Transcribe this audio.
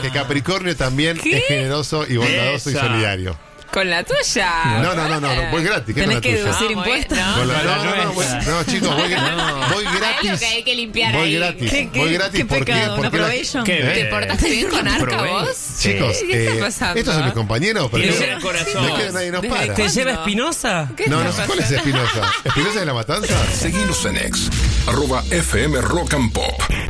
que Capricornio también es generoso y bondadoso y solidario. Con la tuya. No, voy gratis. ¿Qué con Tenés la que tuya? deducir impuestos. Con la- nuestra. no, chicos, voy Es gratis. lo que hay que limpiar Voy ahí. gratis. ¿Qué Voy gratis qué porque pecado? ¿Una probation? ¿Qué? ¿Te portaste bien con Arca Probé. vos? Chicos, ¿Qué está pasando? estos son mis compañeros, pero Tiene no- el corazón. no es que nadie nos Desde para. ¿Te ¿Cuándo? lleva Espinosa? ¿Qué No, está no sé cuál es pasando? Espinosa. ¿Espinosa de la Matanza? Seguinos en X, @FM Rock and Pop.